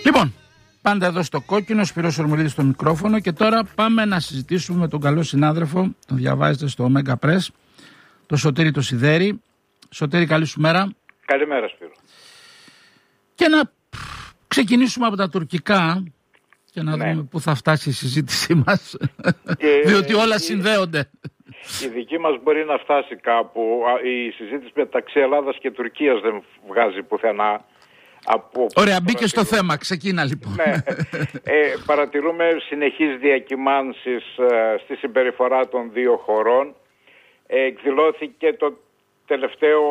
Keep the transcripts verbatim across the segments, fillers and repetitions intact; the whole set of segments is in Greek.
Λοιπόν, πάντα εδώ στο κόκκινο, Σπυρός Ορμουλίδης στο μικρόφωνο και τώρα πάμε να συζητήσουμε με τον καλό συνάδελφο, τον διαβάζετε στο Omega Press, τον Σωτήρη το Σιδέρη. Σωτήρη, καλή σου μέρα. Καλημέρα, Σπύρο. Και να ξεκινήσουμε από τα τουρκικά και να ναι. δούμε πού θα φτάσει η συζήτησή μας, και διότι όλα η, συνδέονται. Η δική μας μπορεί να φτάσει κάπου. Η συζήτηση μεταξύ Ελλάδας και Τουρκίας δεν βγάζει πουθενά. Από Ωραία, μπήκε στο θέμα. Ξεκίνα λοιπόν. Ναι. Ε, παρατηρούμε συνεχείς διακυμάνσεις ε, στη συμπεριφορά των δύο χωρών. Ε, εκδηλώθηκε το τελευταίο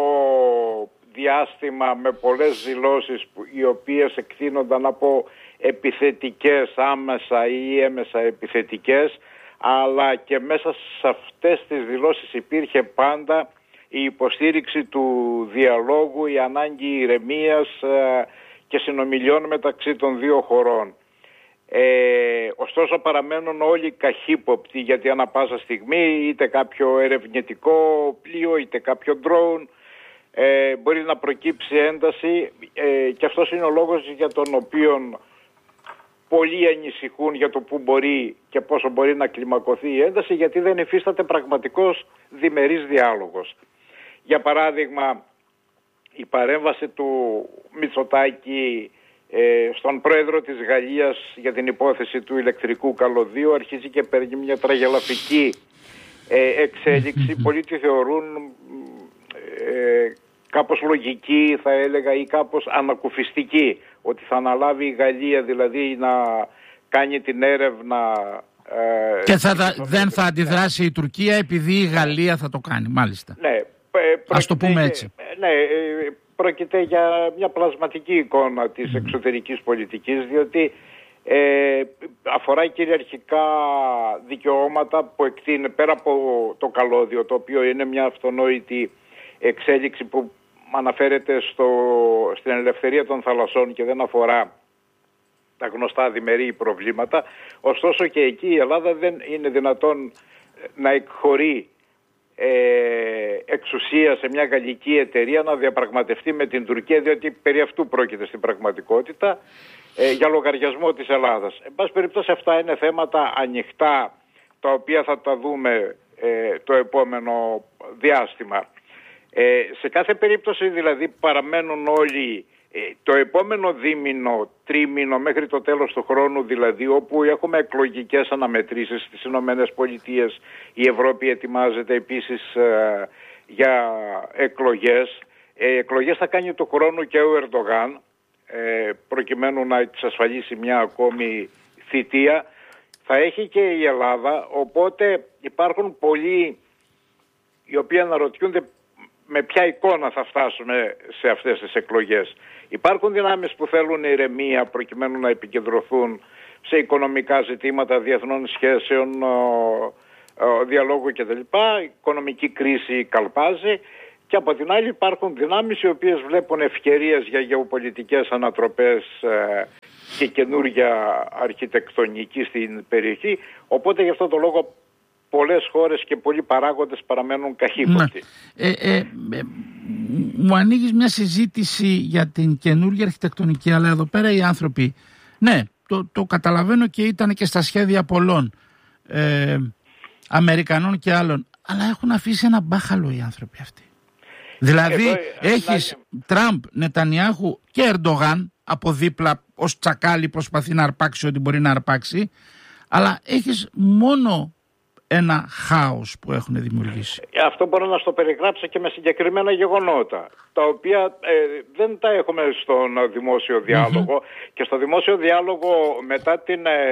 διάστημα με πολλές δηλώσεις που, οι οποίες εκθύνονταν από επιθετικές άμεσα ή έμεσα επιθετικές, αλλά και μέσα σε αυτές τις δηλώσεις υπήρχε πάντα η υποστήριξη του διαλόγου, η ανάγκη ηρεμίας ε, και συνομιλιών μεταξύ των δύο χωρών. Ε, ωστόσο παραμένουν όλοι καχύποπτοι, γιατί ανά πάσα στιγμή είτε κάποιο ερευνητικό πλοίο είτε κάποιο ντρόουν ε, μπορεί να προκύψει ένταση ε, και αυτός είναι ο λόγος για τον οποίο πολλοί ανησυχούν για το πού μπορεί και πόσο μπορεί να κλιμακωθεί η ένταση, γιατί δεν υφίσταται πραγματικός διμερής διάλογος. Για παράδειγμα, η παρέμβαση του Μητσοτάκη ε, στον πρόεδρο της Γαλλίας για την υπόθεση του ηλεκτρικού καλωδίου αρχίζει και παίρνει μια τραγελαφική ε, εξέλιξη. Πολλοί τη θεωρούν ε, κάπως λογική, θα έλεγα, ή κάπως ανακουφιστική, ότι θα αναλάβει η Γαλλία δηλαδή να κάνει την έρευνα ε, και θα, θα, δεν θα αντιδράσει η Τουρκία επειδή η Γαλλία θα το κάνει, μάλιστα. Ναι, ας το πούμε έτσι. Ναι, πρόκειται για μια πλασματική εικόνα της mm. εξωτερικής πολιτικής, διότι ε, αφορά κυριαρχικά δικαιώματα που εκτείνει πέρα από το καλώδιο, το οποίο είναι μια αυτονόητη εξέλιξη που αναφέρεται στο, στην ελευθερία των θαλασσών και δεν αφορά τα γνωστά διμερεί προβλήματα. Ωστόσο και εκεί η Ελλάδα δεν είναι δυνατόν να εκχωρεί ε, εξουσία σε μια γαλλική εταιρεία να διαπραγματευτεί με την Τουρκία, διότι περί αυτού πρόκειται στην πραγματικότητα ε, για λογαριασμό της Ελλάδας. Εν πάση περιπτώσει αυτά είναι θέματα ανοιχτά, τα οποία θα τα δούμε ε, το επόμενο διάστημα. Ε, σε κάθε περίπτωση δηλαδή παραμένουν όλοι ε, το επόμενο δίμηνο, τρίμηνο μέχρι το τέλος του χρόνου δηλαδή, όπου έχουμε εκλογικές αναμετρήσεις στις Ηνωμένες Πολιτείες, η Ευρώπη ετοιμάζεται επίσης ε, για εκλογές. Ε, εκλογές θα κάνει του χρόνου και ο Ερντογάν ε, προκειμένου να εξασφαλίσει μια ακόμη θητεία. Θα έχει και η Ελλάδα, οπότε υπάρχουν πολλοί οι οποίοι αναρωτιούνται με ποια εικόνα θα φτάσουμε σε αυτές τις εκλογές. Υπάρχουν δυνάμεις που θέλουν ηρεμία προκειμένου να επικεντρωθούν σε οικονομικά ζητήματα διεθνών σχέσεων, ο, ο, διαλόγου κτλ. Η οικονομική κρίση καλπάζει, και από την άλλη υπάρχουν δυνάμεις οι οποίες βλέπουν ευκαιρίες για γεωπολιτικές ανατροπές ε, και καινούργια αρχιτεκτονική στην περιοχή. Οπότε γι' αυτό το λόγο πολλές χώρες και πολλοί παράγοντες παραμένουν καχύποπτοι. Ναι. Ε, ε, ε, μου ανοίγεις μια συζήτηση για την καινούργια αρχιτεκτονική, αλλά εδώ πέρα οι άνθρωποι, ναι, το, το καταλαβαίνω και ήταν και στα σχέδια πολλών ε, Αμερικανών και άλλων, αλλά έχουν αφήσει ένα μπάχαλο οι άνθρωποι αυτοί. Δηλαδή εδώ, έχεις να... Τραμπ, Νετανιάχου και Ερντογάν από δίπλα ως τσακάλι προσπαθεί να αρπάξει ό,τι μπορεί να αρπάξει, αλλά έχεις μόνο ένα χάος που έχουν δημιουργήσει. Αυτό μπορώ να στο περιγράψω και με συγκεκριμένα γεγονότα, τα οποία ε, δεν τα έχουμε στον δημόσιο διάλογο. Mm-hmm. Και στο δημόσιο διάλογο μετά την ε,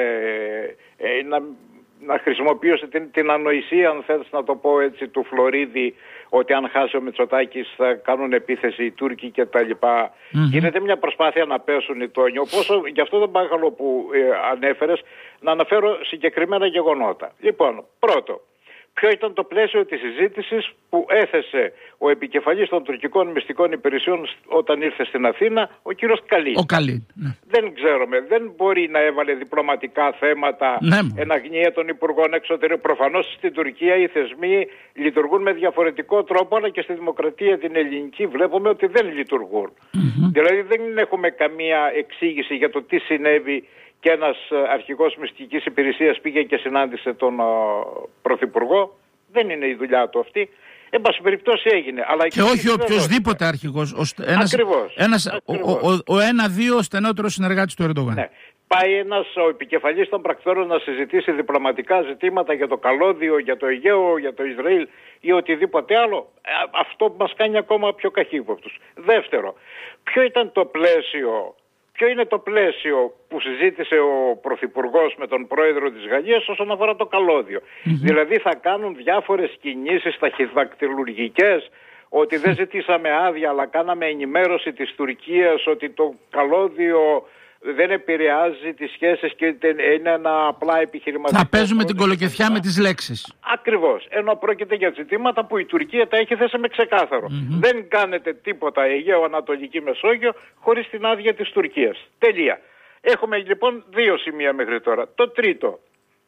ε, να, να χρησιμοποιήσω την, την ανοησία, αν θέλεις να το πω έτσι, του Φλωρίδη, ότι αν χάσει ο Μητσοτάκης θα κάνουν επίθεση οι Τούρκοι και τα λοιπά. Mm-hmm. Γίνεται μια προσπάθεια να πέσουν οι τόνοι. Όσο γι' αυτό τον μπάχαλο που ε, ανέφερες, να αναφέρω συγκεκριμένα γεγονότα. Λοιπόν, πρώτο, ποιο ήταν το πλαίσιο της συζήτησης που έθεσε ο επικεφαλής των τουρκικών μυστικών υπηρεσιών όταν ήρθε στην Αθήνα, ο κύριος Καλίν. Ο Καλίν, ναι. Δεν ξέρουμε, δεν μπορεί να έβαλε διπλωματικά θέματα ναι, εν αγνία των Υπουργών Εξωτερικών. Προφανώς στην Τουρκία οι θεσμοί λειτουργούν με διαφορετικό τρόπο, αλλά και στη δημοκρατία την ελληνική βλέπουμε ότι δεν λειτουργούν. Mm-hmm. Δηλαδή δεν έχουμε καμία εξήγηση για το τι συνέβη και ένας αρχηγός μυστικής υπηρεσίας πήγε και συνάντησε τον uh, Πρωθυπουργό. Δεν είναι η δουλειά του αυτή. Εν πάση περιπτώσει έγινε. Αλλά και όχι οποιοδήποτε αρχηγός. Ένας, ακριβώς. Ένας, ακριβώς. Ο, ο, ο ένα-δύο στενότερος συνεργάτης του Ερντογάν. Ναι. Πάει ένας ο επικεφαλής των πρακτόρων να συζητήσει διπλωματικά ζητήματα για το καλώδιο, για το Αιγαίο, για το Ισραήλ ή οτιδήποτε άλλο. Αυτό που μας κάνει ακόμα πιο καχύποπτους. Δεύτερο, ποιο ήταν το πλαίσιο... Ποιο είναι το πλαίσιο που συζήτησε ο Πρωθυπουργός με τον Πρόεδρο της Γαλλίας όσον αφορά το καλώδιο. Mm-hmm. Δηλαδή θα κάνουν διάφορες κινήσεις ταχυδακτηλουργικές, ότι δεν ζητήσαμε άδεια αλλά κάναμε ενημέρωση της Τουρκίας ότι το καλώδιο δεν επηρεάζει τις σχέσεις και είναι ένα απλά επιχειρηματικό... Θα παίζουμε την κολοκυθιά με τις λέξεις. Ακριβώς. Ενώ πρόκειται για ζητήματα που η Τουρκία τα έχει θέσει με ξεκάθαρο. Mm-hmm. Δεν κάνετε τίποτα Αιγαίο Ανατολική Μεσόγειο χωρίς την άδεια της Τουρκίας. Τελεία. Έχουμε λοιπόν δύο σημεία μέχρι τώρα. Το τρίτο.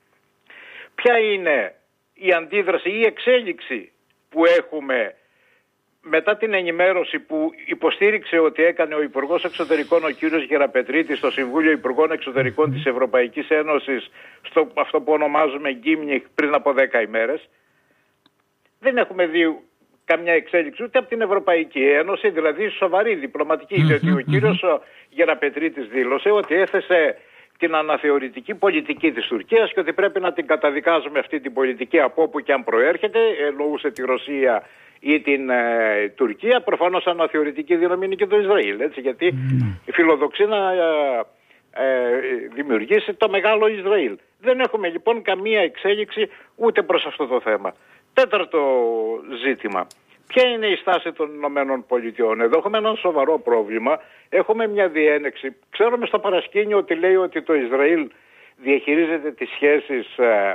Ποια είναι η αντίδραση ή η εξέλιξη που έχουμε μετά την ενημέρωση που υποστήριξε ότι έκανε ο Υπουργός Εξωτερικών ο κύριος Γεραπετρίτης στο Συμβούλιο Υπουργών Εξωτερικών της Ευρωπαϊκής Ένωσης, στο αυτό που ονομάζουμε Γκίμνιχ, πριν από δέκα ημέρες. Δεν έχουμε δει καμιά εξέλιξη ούτε από την Ευρωπαϊκή Ένωση, δηλαδή σοβαρή διπλωματική, διότι ο κύριος Γεραπετρίτης δήλωσε ότι έθεσε την αναθεωρητική πολιτική της Τουρκίας και ότι πρέπει να την καταδικάζουμε αυτή την πολιτική από όπου και αν προέρχεται, εννοούσε τη Ρωσία ή την ε, Τουρκία. Προφανώς αναθεωρητική δύναμη είναι και το Ισραήλ, έτσι, γιατί mm. φιλοδοξεί να ε, ε, δημιουργήσει το μεγάλο Ισραήλ. Δεν έχουμε λοιπόν καμία εξέλιξη ούτε προς αυτό το θέμα. Τέταρτο ζήτημα. Ποια είναι η στάση των Ηνωμένων Πολιτειών? Εδώ έχουμε ένα σοβαρό πρόβλημα. Έχουμε μια διένεξη. Ξέρουμε στο παρασκήνιο ότι λέει ότι το Ισραήλ διαχειρίζεται τις σχέσεις ε,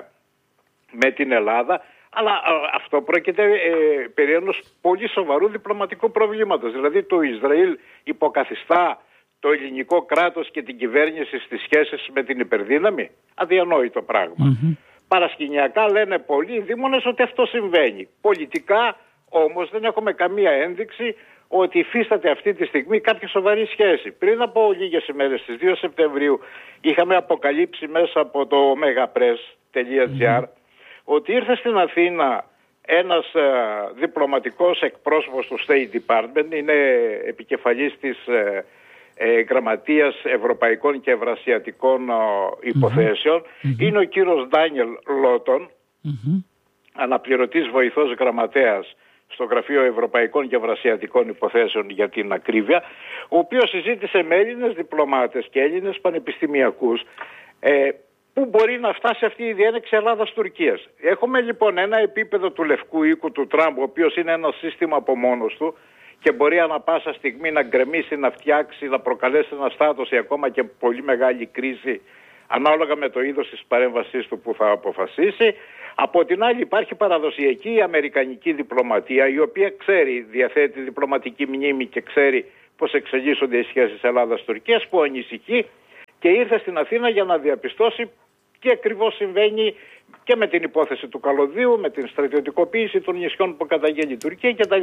με την Ελλάδα, αλλά ε, αυτό πρόκειται ε, περί ενός πολύ σοβαρού διπλωματικού προβλήματος. Δηλαδή το Ισραήλ υποκαθιστά το ελληνικό κράτος και την κυβέρνηση στις σχέσεις με την υπερδύναμη. Αδιανόητο πράγμα. Mm-hmm. Παρασκηνιακά λένε πολλοί δήμονες ότι αυτό συμβαίνει. Πολιτικά όμως δεν έχουμε καμία ένδειξη ότι υφίσταται αυτή τη στιγμή κάποια σοβαρή σχέση. Πριν από λίγες ημέρες, στις δύο Σεπτεμβρίου, είχαμε αποκαλύψει μέσα από το megapress τελεία gr mm-hmm. ότι ήρθε στην Αθήνα ένας ε, διπλωματικός εκπρόσωπος του State Department, είναι επικεφαλής της ε, ε, Γραμματείας Ευρωπαϊκών και Ευρασιατικών ε, Υποθέσεων. Mm-hmm. Είναι ο κύριος Ντάνιελ Λότον, mm-hmm. αναπληρωτής βοηθός γραμματέας στο Γραφείο Ευρωπαϊκών και Ευρασιατικών Υποθέσεων για την ακρίβεια, ο οποίος συζήτησε με Έλληνες διπλωμάτες και Έλληνες πανεπιστημιακούς ε, πού μπορεί να φτάσει αυτή η διένεξη Ελλάδας-Τουρκίας. Έχουμε λοιπόν ένα επίπεδο του Λευκού Οίκου του Τραμπ, ο οποίος είναι ένα σύστημα από μόνος του και μπορεί ανα πάσα στιγμή να γκρεμίσει, να φτιάξει, να προκαλέσει ένα στάτος ή ακόμα και πολύ μεγάλη κρίση ανάλογα με το είδος της παρέμβασής του που θα αποφασίσει. Από την άλλη υπάρχει παραδοσιακή αμερικανική διπλωματία, η οποία ξέρει, διαθέτει διπλωματική μνήμη και ξέρει πώς εξελίσσονται οι σχέσεις Ελλάδας-Τουρκίας, που ανησυχεί και ήρθε στην Αθήνα για να διαπιστώσει τι ακριβώς συμβαίνει και με την υπόθεση του καλωδίου, με την στρατιωτικοποίηση των νησιών που καταγγέλει η Τουρκία κτλ.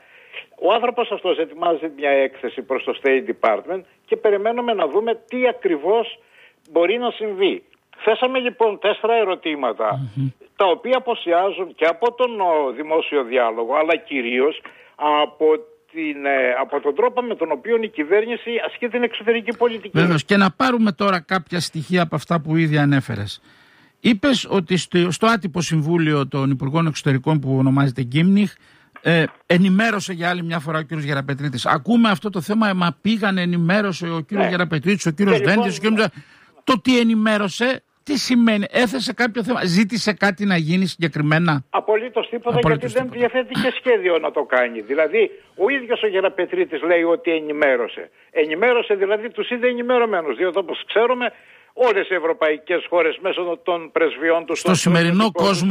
Ο άνθρωπος αυτός ετοιμάζει μια έκθεση προς το State Department και περιμένουμε να δούμε τι ακριβώς μπορεί να συμβεί. Θέσαμε λοιπόν τέσσερα ερωτήματα, mm-hmm. τα οποία αποσιάζουν και από τον ο, δημόσιο διάλογο, αλλά κυρίως από, την, ε, από τον τρόπο με τον οποίο η κυβέρνηση ασκεί την εξωτερική πολιτική. Βέβαιως. Και να πάρουμε τώρα κάποια στοιχεία από αυτά που ήδη ανέφερες. Είπες ότι στο, στο άτυπο συμβούλιο των Υπουργών Εξωτερικών που ονομάζεται Γκίμνιχ, ε, ενημέρωσε για άλλη μια φορά ο κύριος Γεραπετρίτης. Ακούμε αυτό το θέμα, μα πήγαν, ενημέρωσε ο κύριος ναι. Γεραπετρίτης, ο κύριος Δέντης, λοιπόν, ο κύριος... Το τι ενημέρωσε, τι σημαίνει, έθεσε κάποιο θέμα, ζήτησε κάτι να γίνει συγκεκριμένα? Απολύτως τίποτα, Απολύτως γιατί τίποτα. Δεν διαθέτει και σχέδιο να το κάνει. Δηλαδή, ο ίδιος ο Γεραπετρίτης λέει ότι ενημέρωσε. Ενημέρωσε δηλαδή τους είδε ενημερωμένους, διότι όπως ξέρουμε όλες οι ευρωπαϊκές χώρες μέσω των πρεσβειών τους... Στο σημερινό κόσμο,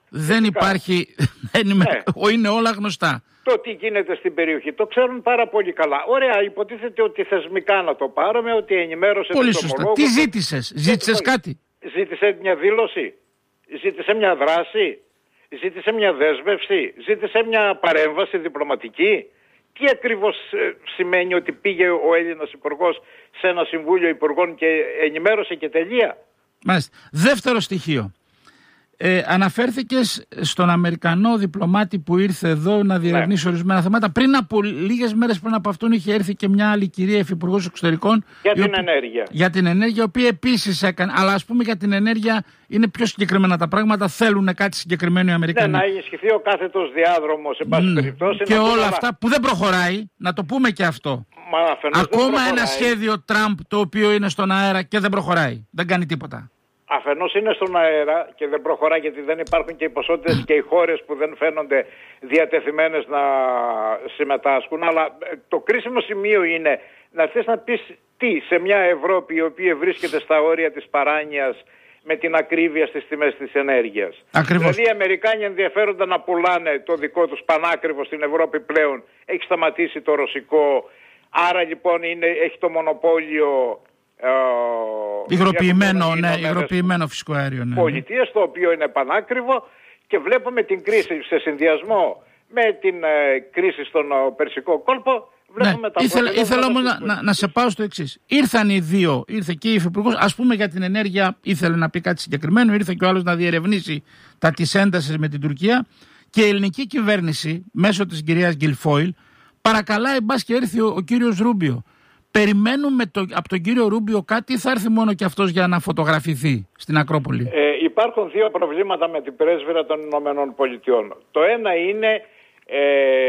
δεν υπάρχει, δεν είμαι, ναι. είναι όλα γνωστά. Το τι γίνεται στην περιοχή το ξέρουν πάρα πολύ καλά. Ωραία, υποτίθεται ότι θεσμικά να το πάρουμε, ότι ενημέρωσε πολύ τον σωστά. ομολόγο. Τι ζήτησες, ζήτησες κάτι? Ζήτησε μια δήλωση, ζήτησε μια δράση, ζήτησε μια δέσμευση, ζήτησε μια παρέμβαση διπλωματική. Τι ακριβώς σημαίνει ότι πήγε ο Έλληνας υπουργός σε ένα συμβούλιο υπουργών και ενημέρωσε και τελεία? Μάλιστα. Δεύτερο στοιχείο. Ε, αναφέρθηκες στον Αμερικανό διπλωμάτη που ήρθε εδώ να διερευνήσει ναι. ορισμένα θέματα. Πριν από λίγες μέρες πριν από αυτόν είχε έρθει και μια άλλη κυρία υφυπουργός εξωτερικών. Για την οποία, ενέργεια. Για την ενέργεια, η οποία επίσης έκανε. Αλλά ας πούμε για την ενέργεια είναι πιο συγκεκριμένα τα πράγματα. Θέλουν κάτι συγκεκριμένο οι Αμερικανοί. Ναι, να ενισχυθεί ο κάθετος διάδρομος, εν πάση ναι. περιπτώσει. Και όλα όλα αυτά που δεν προχωράει, να το πούμε και αυτό. Μα, ακόμα ένα σχέδιο Τραμπ το οποίο είναι στον αέρα και δεν προχωράει. Δεν κάνει τίποτα. Αφενός είναι στον αέρα και δεν προχωράει γιατί δεν υπάρχουν και οι ποσότητες και οι χώρες που δεν φαίνονται διατεθειμένες να συμμετάσχουν. Αλλά το κρίσιμο σημείο είναι να θες να πεις τι σε μια Ευρώπη η οποία βρίσκεται στα όρια της παράνοιας με την ακρίβεια στις τιμές της ενέργειας. Ακριβώς. Δηλαδή οι Αμερικάνοι ενδιαφέρονται να πουλάνε το δικό τους πανάκριβο στην Ευρώπη πλέον. Έχει σταματήσει το ρωσικό. Άρα λοιπόν είναι, έχει το μονοπόλιο... Υγροποιημένο, ναι, υγροποιημένο φυσικό αέριο. Ναι. Πολιτείες, το οποίο είναι πανάκριβο, και βλέπουμε την κρίση σε συνδυασμό με την ε, κρίση στον ο, Περσικό κόλπο. Βλέπουμε ναι. τα ήθελα ήθελα όμως να, να, να σε πάω στο εξής. Ήρθαν οι δύο, ήρθε και η υφυπουργός, ας πούμε για την ενέργεια ήθελε να πει κάτι συγκεκριμένο, ήρθε και ο άλλος να διερευνήσει τα της έντασης με την Τουρκία, και η ελληνική κυβέρνηση μέσω της κυρίας Γκιλφόιλ παρακαλάει μπας και έρθει ο, ο κύριος Ρούμπιο. Περιμένουμε το, από τον κύριο Ρούμπιο κάτι ή θα έρθει μόνο και αυτός για να φωτογραφηθεί στην Ακρόπολη? Ε, υπάρχουν δύο προβλήματα με την πρέσβυρα των Ηνωμένων Πολιτειών. Το ένα είναι ε,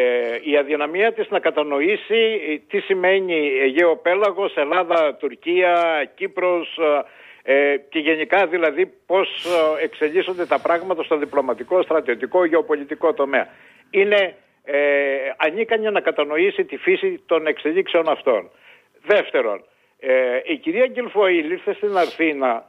η αδυναμία της να κατανοήσει τι σημαίνει Αιγαίο Πέλαγος, Ελλάδα, Τουρκία, Κύπρος ε, και γενικά δηλαδή πώς εξελίσσονται τα πράγματα στο διπλωματικό, στρατιωτικό, γεωπολιτικό τομέα. Είναι ε, ανίκανη να κατανοήσει τη φύση των εξελίξεων αυτών. Δεύτερον, ε, η κυρία Γκιλφόιλ ήρθε στην Αθήνα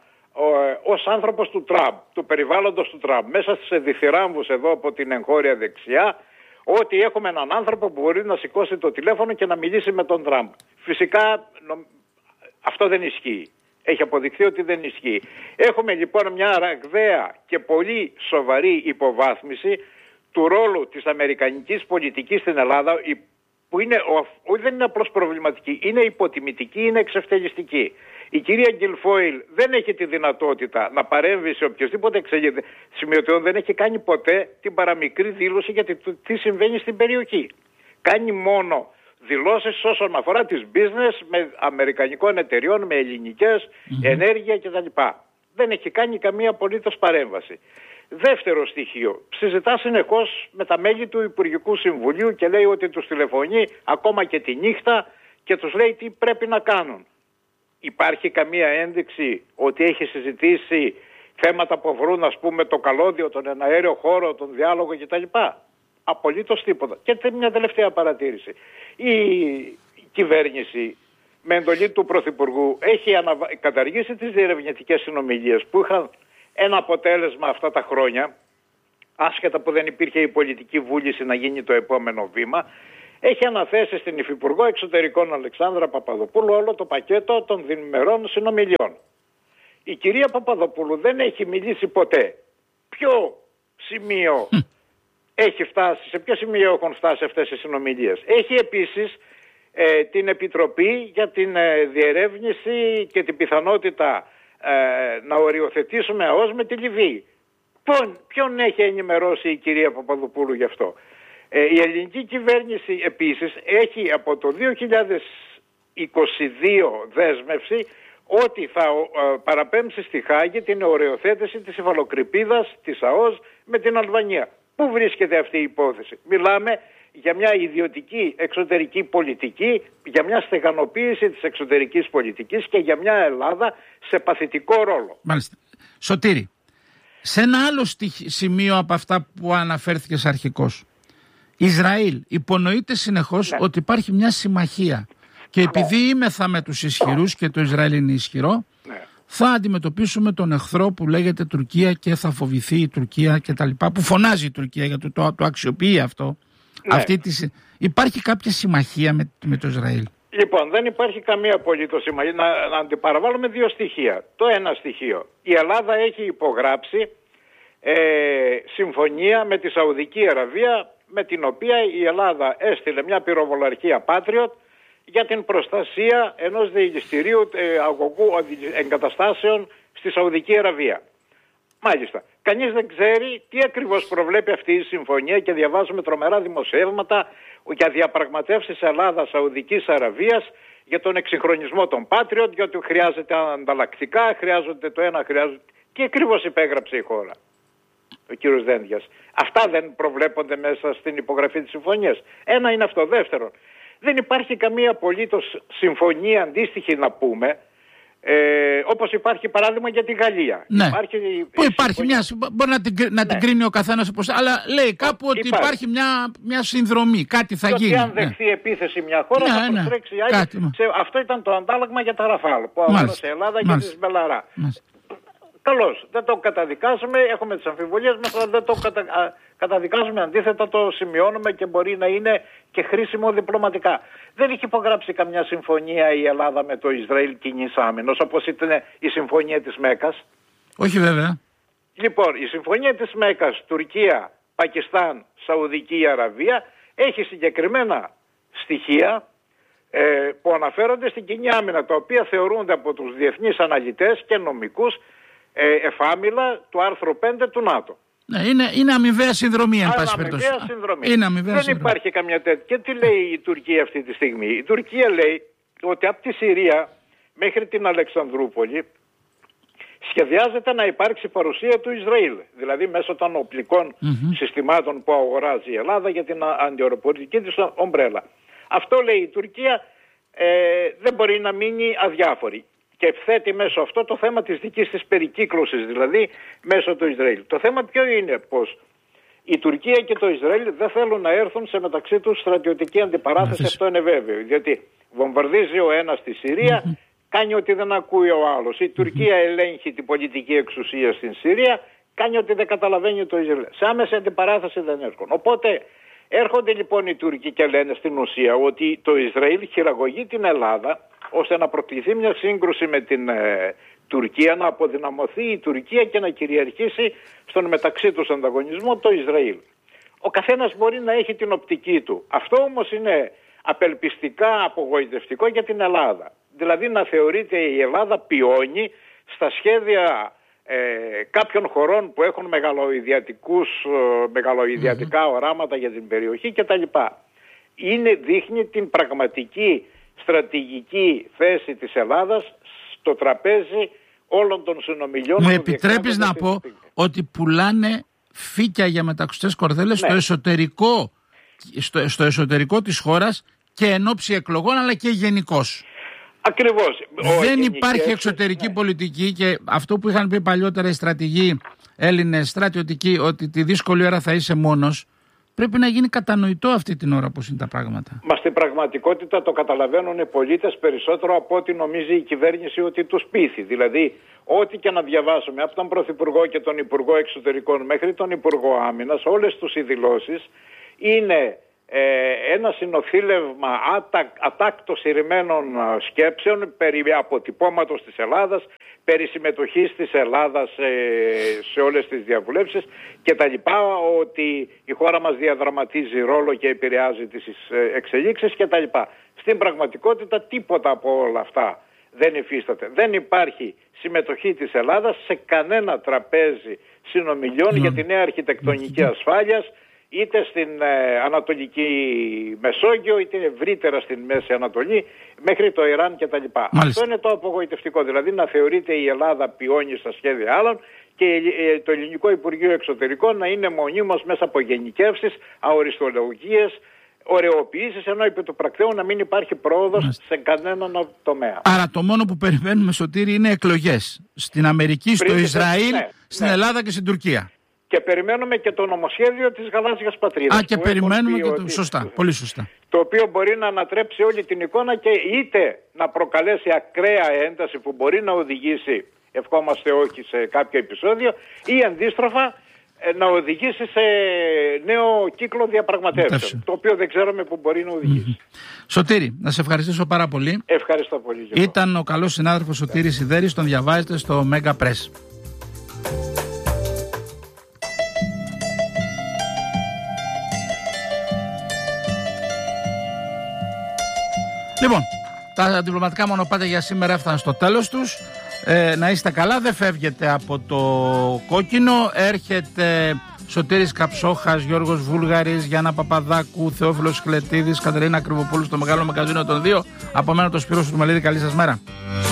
ε, ως άνθρωπος του Τραμπ, του περιβάλλοντος του Τραμπ, μέσα στις διθυράμβους εδώ από την εγχώρια δεξιά, ότι έχουμε έναν άνθρωπο που μπορεί να σηκώσει το τηλέφωνο και να μιλήσει με τον Τραμπ. Φυσικά νο, αυτό δεν ισχύει. Έχει αποδειχθεί ότι δεν ισχύει. Έχουμε λοιπόν μια ραγδαία και πολύ σοβαρή υποβάθμιση του ρόλου της αμερικανικής πολιτικής στην Ελλάδα, που είναι, όχι δεν είναι απλώς προβληματική, είναι υποτιμητική, είναι εξευτελιστική. Η κυρία Γκιλφόιλ δεν έχει τη δυνατότητα να παρέμβει σε οποιοδήποτε εξελίξη σημειωτών, δεν έχει κάνει ποτέ την παραμικρή δήλωση για τι συμβαίνει στην περιοχή. Κάνει μόνο δηλώσεις όσον αφορά τις business με αμερικανικών εταιριών, με ελληνικές, mm-hmm. ενέργεια κτλ. Δεν έχει κάνει καμία απολύτως παρέμβαση. Δεύτερο στοιχείο, συζητά συνεχώς με τα μέλη του Υπουργικού Συμβουλίου και λέει ότι τους τηλεφωνεί ακόμα και τη νύχτα και τους λέει τι πρέπει να κάνουν. Υπάρχει καμία ένδειξη ότι έχει συζητήσει θέματα που αφορούν, ας πούμε, το καλώδιο, τον εναέριο χώρο, τον διάλογο κτλ? Απολύτως τίποτα. Και μια τελευταία παρατήρηση. Η κυβέρνηση με εντολή του Πρωθυπουργού έχει αναβα... καταργήσει τις διερευνητικές συνομιλίες που είχαν ένα αποτέλεσμα αυτά τα χρόνια, άσχετα που δεν υπήρχε η πολιτική βούληση να γίνει το επόμενο βήμα. Έχει αναθέσει στην Υφυπουργό Εξωτερικών Αλεξάνδρα Παπαδοπούλου όλο το πακέτο των διμερών συνομιλιών. Η κυρία Παπαδοπούλου δεν έχει μιλήσει ποτέ. Ποιο σημείο έχει φτάσει, σε ποιο σημείο έχουν φτάσει αυτές οι συνομιλίες? Έχει επίσης ε, την Επιτροπή για την ε, διερεύνηση και την πιθανότητα ε, να οριοθετήσουμε ΑΟΣ με τη Λιβύη. Ποιον, ποιον έχει ενημερώσει η κυρία Παπαδοπούλου γι' αυτό? Ε, η ελληνική κυβέρνηση επίσης έχει από το δύο χιλιάδες είκοσι δύο δέσμευση ότι θα ε, παραπέμψει στη Χάγη την οριοθέτηση της υφαλοκρηπίδας της ΑΟΣ με την Αλβανία. Πού βρίσκεται αυτή η υπόθεση? Μιλάμε για μια ιδιωτική εξωτερική πολιτική, για μια στεγανοποίηση της εξωτερικής πολιτικής και για μια Ελλάδα σε παθητικό ρόλο. Μάλιστα. Σωτήρη, σε ένα άλλο σημείο από αυτά που αναφέρθηκες αρχικώς, Ισραήλ υπονοείται συνεχώς, ναι, ότι υπάρχει μια συμμαχία και επειδή είμεθα με τους ισχυρούς και το Ισραήλ είναι ισχυρό, ναι, θα αντιμετωπίσουμε τον εχθρό που λέγεται Τουρκία και θα φοβηθεί η Τουρκία και τα λοιπά, που φωνάζει η Τουρκία γιατί το, το αξιοποιεί αυτό. Ναι. Αυτή τη, υπάρχει κάποια συμμαχία με, με το Ισραήλ? Λοιπόν, δεν υπάρχει καμία απολύτως συμμαχία. Να, να αντιπαραβάλλουμε δύο στοιχεία. Το ένα στοιχείο. Η Ελλάδα έχει υπογράψει ε, συμφωνία με τη Σαουδική Αραβία, με την οποία η Ελλάδα έστειλε μια πυροβολαρχία Patriot για την προστασία ενός διελιστηρίου ε, αγωγού εγκαταστάσεων στη Σαουδική Αραβία. Μάλιστα. Κανείς δεν ξέρει τι ακριβώς προβλέπει αυτή η συμφωνία και διαβάζουμε τρομερά δημοσιεύματα για διαπραγματεύσεις Ελλάδα-Σαουδικής Αραβίας για τον εξυγχρονισμό των Patriot, γιατί χρειάζεται ανταλλακτικά, χρειάζονται το ένα, χρειάζονται... Τι ακριβώς υπέγραψε η χώρα, ο κύριος Δένδιας? Αυτά δεν προβλέπονται μέσα στην υπογραφή της συμφωνίας. Ένα είναι αυτό. Δεύτερον, δεν υπάρχει καμία απολύτως συμφωνία αντίστοιχη να πούμε, Ε, όπως υπάρχει παράδειγμα για τη Γαλλία. Ναι. Υπάρχει, που υπάρχει μια, μπορεί να την, να την ναι. κρίνει ο καθένας όπως, αλλά λέει κάπου ότι υπάρχει, υπάρχει μια, μια συνδρομή, κάτι θα και γίνει. Και αν δεχθεί ναι. επίθεση μια χώρα ναι, θα ναι. προστρέξει άλλη. Κάτι, σε, αυτό ήταν το αντάλλαγμα για τα Ραφάλ που αγόρασε η Ελλάδα για τη Μπελαρά. Καλώς, δεν το καταδικάζουμε, έχουμε τις αμφιβολίες μας, αλλά δεν το κατα... α, καταδικάζουμε, αντίθετα το σημειώνουμε και μπορεί να είναι και χρήσιμο διπλωματικά. Δεν έχει υπογράψει καμιά συμφωνία η Ελλάδα με το Ισραήλ κοινής άμυνος, όπως ήταν η συμφωνία της Μέκας. Όχι βέβαια. Λοιπόν, η συμφωνία της Μέκας, Τουρκία, Πακιστάν, Σαουδική Αραβία, έχει συγκεκριμένα στοιχεία ε, που αναφέρονται στην κοινή άμυνα, τα οποία θεωρούνται από τους διεθνείς αναλυτές και νομικούς ε, εφάμιλα του άρθρου πέντε του ΝΑΤΟ. Ναι, είναι, είναι αμοιβαία συνδρομή, εν πάση περιπτώσει. Είναι αμοιβαία Δεν συνδρομή. Υπάρχει καμιά τέτοια. Και τι λέει η Τουρκία αυτή τη στιγμή? Η Τουρκία λέει ότι από τη Συρία μέχρι την Αλεξανδρούπολη σχεδιάζεται να υπάρξει παρουσία του Ισραήλ. Δηλαδή μέσω των οπλικών mm-hmm. συστημάτων που αγοράζει η Ελλάδα για την αντιαεροπορική της ομπρέλα. Αυτό λέει η Τουρκία ε, δεν μπορεί να μείνει αδιάφορη. Και θέτει μέσω αυτό το θέμα της δικής της περικύκλωσης, δηλαδή μέσω του Ισραήλ. Το θέμα ποιο είναι? Πως η Τουρκία και το Ισραήλ δεν θέλουν να έρθουν σε μεταξύ τους στρατιωτική αντιπαράθεση, αυτό είναι βέβαιο. Διότι βομβαρδίζει ο ένας στη Συρία, mm-hmm. κάνει ότι δεν ακούει ο άλλος. Η Τουρκία mm-hmm. ελέγχει την πολιτική εξουσία στην Συρία, κάνει ότι δεν καταλαβαίνει το Ισραήλ. Σε άμεση αντιπαράθεση δεν έρχονται. Οπότε έρχονται λοιπόν οι Τούρκοι και λένε στην ουσία ότι το Ισραήλ χειραγωγεί την Ελλάδα, ώστε να προκληθεί μια σύγκρουση με την ε, Τουρκία, να αποδυναμωθεί η Τουρκία και να κυριαρχήσει στον μεταξύ τους ανταγωνισμό το Ισραήλ. Ο καθένας μπορεί να έχει την οπτική του. Αυτό όμως είναι απελπιστικά απογοητευτικό για την Ελλάδα. Δηλαδή να θεωρείται η Ελλάδα πιόνι στα σχέδια ε, κάποιων χωρών που έχουν μεγαλοειδιατικούς, ε, μεγαλοειδιατικά mm-hmm. οράματα για την περιοχή κτλ. Είναι, δείχνει την πραγματική στρατηγική θέση της Ελλάδας στο τραπέζι όλων των συνομιλιών. Μου επιτρέπεις να πω στιγμή. ότι πουλάνε φύκια για μεταξωτές κορδέλες ναι. στο, εσωτερικό, στο, στο εσωτερικό της χώρας και εν ώψη εκλογών, αλλά και γενικώς. Ακριβώς. Δεν υπάρχει εξωτερική ναι. πολιτική, και αυτό που είχαν πει παλιότερα οι στρατηγοί Έλληνες στρατιωτικοί, ότι τη δύσκολη ώρα θα είσαι μόνος. Πρέπει να γίνει κατανοητό αυτή την ώρα πώς είναι τα πράγματα. Μα στην πραγματικότητα το καταλαβαίνουν οι πολίτες περισσότερο από ό,τι νομίζει η κυβέρνηση ότι τους πείθει. Δηλαδή, ό,τι και να διαβάσουμε από τον Πρωθυπουργό και τον Υπουργό Εξωτερικών μέχρι τον Υπουργό Άμυνας, όλες τους οι δηλώσεις είναι ε, ένα συνοθήλευμα ατακ, ατάκτως ηρημένων σκέψεων περί αποτυπώματος της Ελλάδας, περί συμμετοχής της Ελλάδας σε, σε όλες τις διαβουλεύσεις και τα λοιπά, ότι η χώρα μας διαδραματίζει ρόλο και επηρεάζει τις εξελίξεις και τα λοιπά. Στην πραγματικότητα τίποτα από όλα αυτά δεν υφίσταται. Δεν υπάρχει συμμετοχή της Ελλάδας σε κανένα τραπέζι συνομιλιών mm. για τη νέα αρχιτεκτονική mm. ασφάλειας, είτε στην ε, Ανατολική Μεσόγειο, είτε ευρύτερα στην Μέση Ανατολή, μέχρι το Ιράν κτλ. Αυτό είναι το απογοητευτικό. Δηλαδή να θεωρείται η Ελλάδα πιόνι στα σχέδια άλλων και ε, το Ελληνικό Υπουργείο Εξωτερικών να είναι μονίμως μέσα από γενικεύσεις, αοριστολογίες, ωρεοποιήσεις, ενώ επί του πρακτέου να μην υπάρχει πρόοδος Μάλιστα. σε κανέναν τομέα. Άρα το μόνο που περιμένουμε, Σωτήρη, είναι εκλογές. Στην Αμερική, στο Πριν, Ισραήλ, ναι, στην ναι. Ελλάδα και στην Τουρκία. Και περιμένουμε και το νομοσχέδιο της γαλάζιας πατρίδας. Α, και περιμένουμε και το... Σωστά, πολύ σωστά. Το οποίο μπορεί να ανατρέψει όλη την εικόνα και είτε να προκαλέσει ακραία ένταση που μπορεί να οδηγήσει ευχόμαστε όχι σε κάποιο επεισόδιο, ή αντίστροφα να οδηγήσει σε νέο κύκλο διαπραγματεύσεων, το οποίο δεν ξέρουμε που μπορεί να οδηγήσει. Mm-hmm. Σωτήρη, να σε ευχαριστήσω πάρα πολύ. Ευχαριστώ πολύ. Ήταν ο καλός συνάδελφος Σωτήρης Σιδέρης, τον διαβάζετε στο Mega Press. Λοιπόν, τα διπλωματικά μονοπάτια για σήμερα έφταναν στο τέλος τους. Ε, να είστε καλά, δεν φεύγετε από το κόκκινο. Έρχεται Σωτήρης Καψόχας, Γιώργος Βούλγαρης, Γιάννα Παπαδάκου, Θεόφιλος Χλετίδης, Κατερίνα Κρυβοπούλου στο Μεγάλο Μαγκαζίνο των δύο. Από μένα το Σπύρος Σουρμελίδη, καλή σας μέρα.